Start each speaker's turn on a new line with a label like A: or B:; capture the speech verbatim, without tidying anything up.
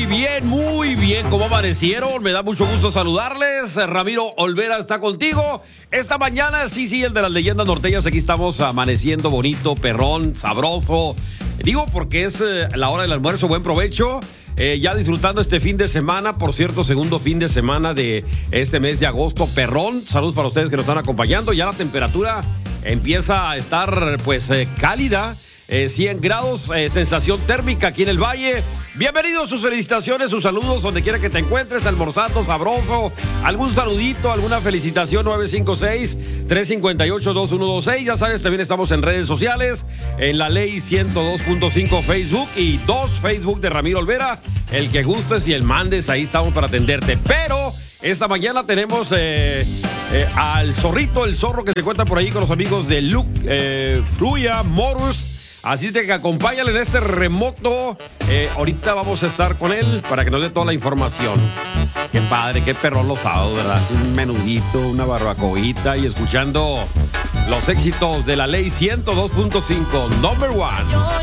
A: bien, muy bien. ¿Cómo amanecieron? Me da mucho gusto saludarles. Ramiro Olvera está contigo. Esta mañana, sí, sí, el de las leyendas norteñas. Aquí estamos amaneciendo bonito, perrón, sabroso. Digo porque es eh, la hora del almuerzo. Buen provecho. Eh, ya disfrutando este fin de semana, por cierto, segundo fin de semana de este mes de agosto, perrón. Saludos para ustedes que nos están acompañando. Ya la temperatura empieza a estar, pues, eh, cálida. Eh, cien grados, eh, sensación térmica aquí en el Valle. Bienvenidos, sus felicitaciones, sus saludos, donde quiera que te encuentres, almorzando, sabroso, algún saludito, alguna felicitación. Nueve cinco seis, tres cinco ocho, dos uno dos seis. Ya sabes, también estamos en redes sociales, en la ley ciento dos punto cinco Facebook y dos Facebook de Ramiro Olvera. El que gustes y el mandes, ahí estamos para atenderte. Pero esta mañana tenemos eh, eh, al zorrito, el zorro que se encuentra por ahí con los amigos de Luke eh, Fruya Morus. Así que acompáñale en este remoto. Eh, ahorita vamos a estar con él para que nos dé toda la información. Qué padre, qué perrón los sábados, ¿verdad? Un menudito, una barbacoita y escuchando los éxitos de la ley ciento dos punto cinco, number one.